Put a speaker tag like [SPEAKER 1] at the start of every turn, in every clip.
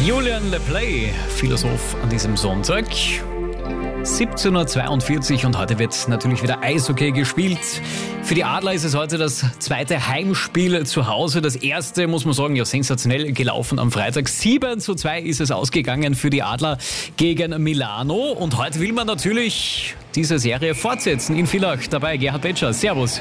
[SPEAKER 1] Julian LePlay, Philosoph an diesem Sonntag. 17.42 Uhr und heute wird natürlich wieder Eishockey gespielt. Für die Adler ist es heute das zweite Heimspiel zu Hause. Das erste, muss man sagen, ja sensationell gelaufen am Freitag. 7:2 ist es ausgegangen für die Adler gegen Milano. Und heute will man natürlich diese Serie fortsetzen in Villach. Dabei Gerhard Betscher, servus.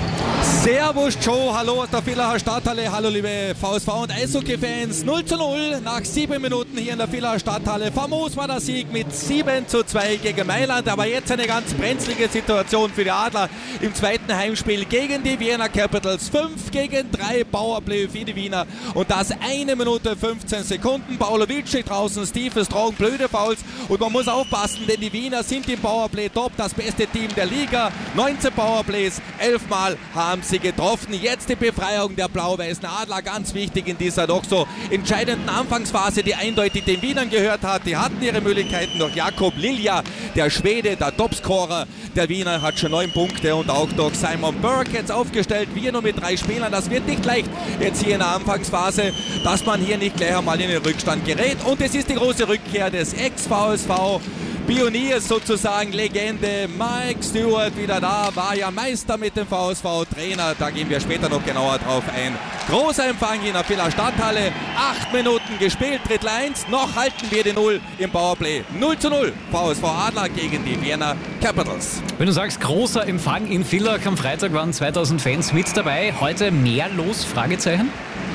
[SPEAKER 2] Servus Joe, hallo aus der Villacher Stadthalle, hallo liebe VSV und Eishockey-Fans. 0:0 nach 7 Minuten hier in der Villacher Stadthalle. Famos war der Sieg mit 7:2 gegen Mailand, aber jetzt eine ganz brenzlige Situation für die Adler im zweiten Heimspiel gegen die Vienna Capitals. 5:3 Powerplay für die Wiener und das 1 Minute 15 Sekunden. Paulovic steht draußen, Steve ist Strong, blöde Fouls und man muss aufpassen, denn die Wiener sind im Powerplay top, das beste Team der Liga. 19 Powerplays, 11 Mal haben sie getroffen. Jetzt die Befreiung der blau-weißen Adler, ganz wichtig in dieser doch so entscheidenden Anfangsphase, die eindeutig den Wienern gehört hat. Die hatten ihre Möglichkeiten durch Jakob Lilja, der Schwede, der Topscorer der Wiener, hat schon 9 Punkte und auch durch Simon Burke jetzt aufgestellt. Wir nur mit 3 Spielern. Das wird nicht leicht jetzt hier in der Anfangsphase, dass man hier nicht gleich einmal in den Rückstand gerät. Und es ist die große Rückkehr des Ex-VSV Pioniers sozusagen, Legende Mike Stewart wieder da, war ja Meister mit dem VSV-Trainer, da gehen wir später noch genauer drauf ein. Großer Empfang in der Villacher Stadthalle, 8 Minuten gespielt, Drittel 1, noch halten wir die 0 im Powerplay. 0:0, VSV Adler gegen die Vienna Capitals.
[SPEAKER 1] Wenn du sagst, großer Empfang in Villach, am Freitag waren 2000 Fans mit dabei, heute mehr los, Fragezeichen?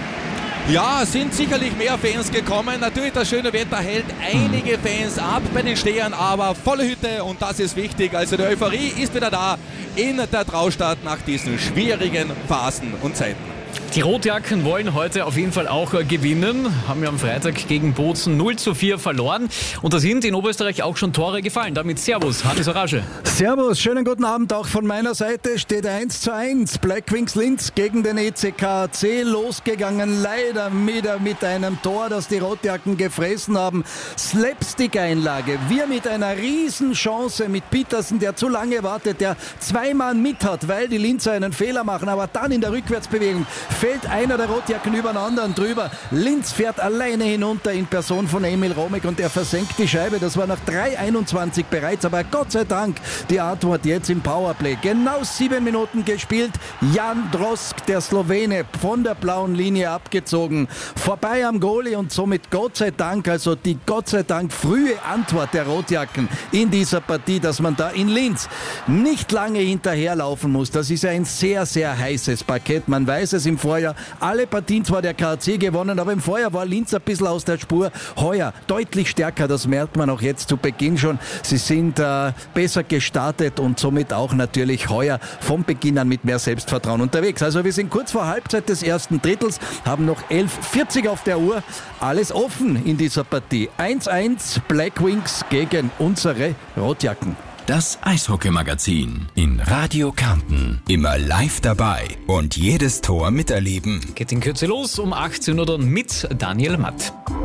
[SPEAKER 2] Ja, sind sicherlich mehr Fans gekommen. Natürlich, das schöne Wetter hält einige Fans ab bei den Stehern, aber volle Hütte und das ist wichtig. Also die Euphorie ist wieder da in der Traustadt nach diesen schwierigen Phasen und Zeiten.
[SPEAKER 1] Die Rotjacken wollen heute auf jeden Fall auch gewinnen, haben ja am Freitag gegen Bozen 0:4 verloren und da sind in Oberösterreich auch schon Tore gefallen. Damit Servus, Hannes Orage.
[SPEAKER 3] Servus, schönen guten Abend auch von meiner Seite. Steht 1:1, Blackwings Linz gegen den ECKC, losgegangen leider wieder mit einem Tor, das die Rotjacken gefressen haben. Slapstick-Einlage, wir mit einer Riesenchance mit Petersen, der zu lange wartet, der 2 Mann mit hat, weil die Linzer einen Fehler machen, aber dann in der Rückwärtsbewegung fällt einer der Rotjacken über den anderen drüber. Linz fährt alleine hinunter in Person von Emil Romek und er versenkt die Scheibe. Das war nach 3:21 bereits, aber Gott sei Dank die Antwort jetzt im Powerplay. Genau 7 Minuten gespielt. Jan Drosk, der Slowene, von der blauen Linie abgezogen. Vorbei am Goalie und somit Gott sei Dank, also die Gott sei Dank frühe Antwort der Rotjacken in dieser Partie, dass man da in Linz nicht lange hinterherlaufen muss. Das ist ein sehr, sehr heißes Parkett. Man weiß es im Vorjahr. Alle Partien zwar der KAC gewonnen, aber im Vorjahr war Linz ein bisschen aus der Spur. Heuer deutlich stärker, das merkt man auch jetzt zu Beginn schon. Sie sind besser gestartet und somit auch natürlich heuer vom Beginn an mit mehr Selbstvertrauen unterwegs. Also wir sind kurz vor Halbzeit des ersten Drittels, haben noch 11:40 auf der Uhr. Alles offen in dieser Partie. 1:1 Blackwings gegen unsere Rotjacken.
[SPEAKER 4] Das Eishockey-Magazin in Radio Kärnten. Immer live dabei und jedes Tor miterleben.
[SPEAKER 1] Geht in Kürze los um 18 Uhr dann mit Daniel Matt.